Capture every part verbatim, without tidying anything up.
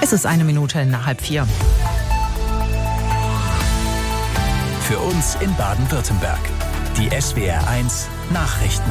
Es ist eine Minute nach halb vier. Für uns in Baden-Württemberg. Die S W R eins Nachrichten.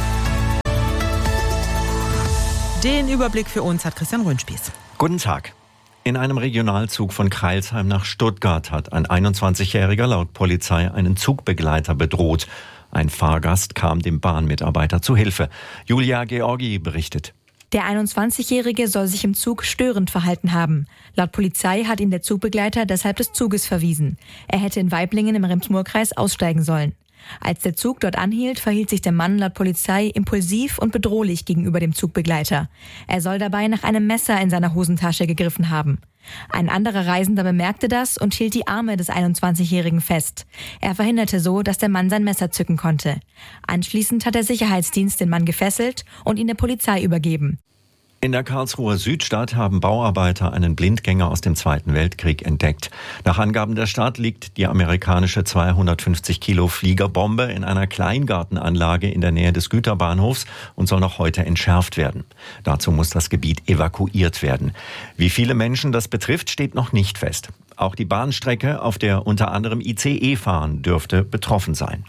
Den Überblick für uns hat Christian Röhnspieß. Guten Tag. In einem Regionalzug von Crailsheim nach Stuttgart hat ein einundzwanzigjähriger laut Polizei einen Zugbegleiter bedroht. Ein Fahrgast kam dem Bahnmitarbeiter zu Hilfe. Julia Georgi berichtet. Der einundzwanzigjährige soll sich im Zug störend verhalten haben. Laut Polizei hat ihn der Zugbegleiter deshalb des Zuges verwiesen. Er hätte in Waiblingen im Rems-Murr-Kreis aussteigen sollen. Als der Zug dort anhielt, verhielt sich der Mann laut Polizei impulsiv und bedrohlich gegenüber dem Zugbegleiter. Er soll dabei nach einem Messer in seiner Hosentasche gegriffen haben. Ein anderer Reisender bemerkte das und hielt die Arme des einundzwanzigjährigen fest. Er verhinderte so, dass der Mann sein Messer zücken konnte. Anschließend hat der Sicherheitsdienst den Mann gefesselt und ihn der Polizei übergeben. In der Karlsruher Südstadt haben Bauarbeiter einen Blindgänger aus dem Zweiten Weltkrieg entdeckt. Nach Angaben der Stadt liegt die amerikanische zweihundertfünfzig Kilo Fliegerbombe in einer Kleingartenanlage in der Nähe des Güterbahnhofs und soll noch heute entschärft werden. Dazu muss das Gebiet evakuiert werden. Wie viele Menschen das betrifft, steht noch nicht fest. Auch die Bahnstrecke, auf der unter anderem I C E fahren, dürfte betroffen sein.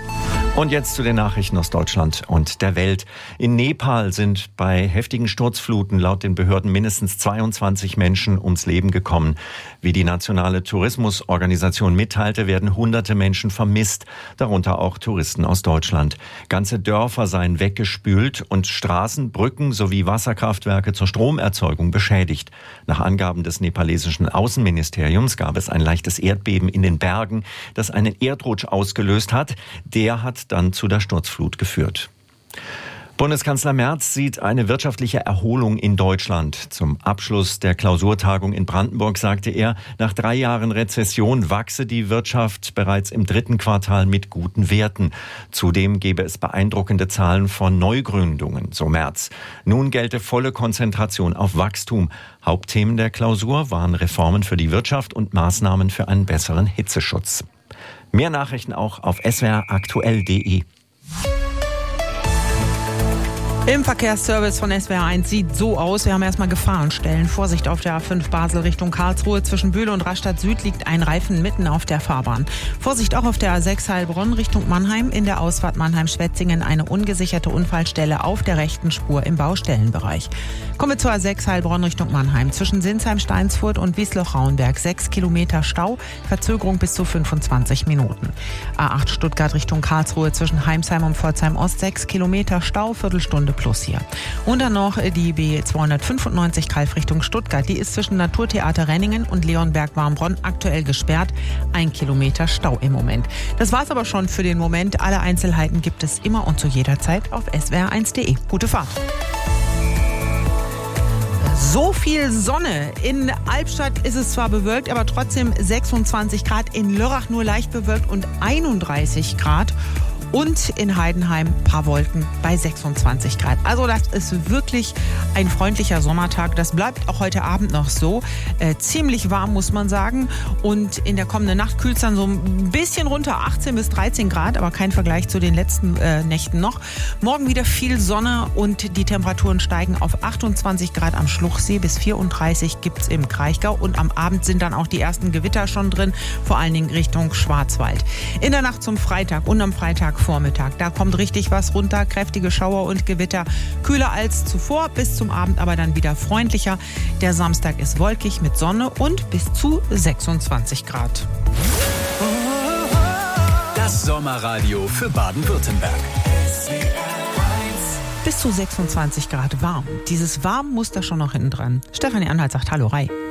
Und jetzt zu den Nachrichten aus Deutschland und der Welt. In Nepal sind bei heftigen Sturzfluten laut den Behörden mindestens zweiundzwanzig Menschen ums Leben gekommen. Wie die nationale Tourismusorganisation mitteilte, werden hunderte Menschen vermisst, darunter auch Touristen aus Deutschland. Ganze Dörfer seien weggespült und Straßen, Brücken sowie Wasserkraftwerke zur Stromerzeugung beschädigt. Nach Angaben des nepalesischen Außenministeriums gab es ein leichtes Erdbeben in den Bergen, das einen Erdrutsch ausgelöst hat. Der hat dann zu der Sturzflut geführt. Bundeskanzler Merz sieht eine wirtschaftliche Erholung in Deutschland. Zum Abschluss der Klausurtagung in Brandenburg sagte er, nach drei Jahren Rezession wachse die Wirtschaft bereits im dritten Quartal mit guten Werten. Zudem gebe es beeindruckende Zahlen von Neugründungen, so Merz. Nun gelte volle Konzentration auf Wachstum. Hauptthemen der Klausur waren Reformen für die Wirtschaft und Maßnahmen für einen besseren Hitzeschutz. Mehr Nachrichten auch auf s w r aktuell punkt d e. Im Verkehrsservice von S W R eins sieht so aus. Wir haben erstmal Gefahrenstellen. Vorsicht auf der A fünf Basel Richtung Karlsruhe. Zwischen Bühl und Rastatt Süd liegt ein Reifen mitten auf der Fahrbahn. Vorsicht auch auf der A sechs Heilbronn Richtung Mannheim. In der Ausfahrt Mannheim-Schwetzingen eine ungesicherte Unfallstelle auf der rechten Spur im Baustellenbereich. Kommen wir zur A sechs Heilbronn Richtung Mannheim. Zwischen Sinsheim-Steinsfurt und Wiesloch-Rauenberg sechs Kilometer Stau. Verzögerung bis zu fünfundzwanzig Minuten. A acht Stuttgart Richtung Karlsruhe. Zwischen Heimsheim und Pforzheim-Ost sechs Kilometer Stau. Viertelstunde plus hier. Und dann noch die B zweihundertfünfundneunzig Kalf Richtung Stuttgart. Die ist zwischen Naturtheater Renningen und Leonberg-Warmbronn aktuell gesperrt. Ein Kilometer Stau im Moment. Das war's aber schon für den Moment. Alle Einzelheiten gibt es immer und zu jeder Zeit auf s w r eins punkt d e. Gute Fahrt. So viel Sonne. In Albstadt ist es zwar bewölkt, aber trotzdem sechsundzwanzig Grad. In Lörrach nur leicht bewölkt und einunddreißig Grad. Und in Heidenheim ein paar Wolken bei sechsundzwanzig Grad. Also das ist wirklich ein freundlicher Sommertag. Das bleibt auch heute Abend noch so. Äh, ziemlich warm, muss man sagen. Und in der kommenden Nacht kühlt es dann so ein bisschen runter, achtzehn bis dreizehn Grad, aber kein Vergleich zu den letzten äh, Nächten noch. Morgen wieder viel Sonne und die Temperaturen steigen auf achtundzwanzig Grad am Schluchsee, bis vierunddreißig gibt es im Kraichgau. Und am Abend sind dann auch die ersten Gewitter schon drin, vor allen Dingen Richtung Schwarzwald. In der Nacht zum Freitag und am Freitag Vormittag. Da kommt richtig was runter, kräftige Schauer und Gewitter. Kühler als zuvor, bis zum Abend aber dann wieder freundlicher. Der Samstag ist wolkig mit Sonne und bis zu sechsundzwanzig Grad. Das Sommerradio für Baden-Württemberg. Bis zu sechsundzwanzig Grad warm. Dieses warm muss da schon noch hinten dran. Stefanie Anhalt sagt Hallo Rei.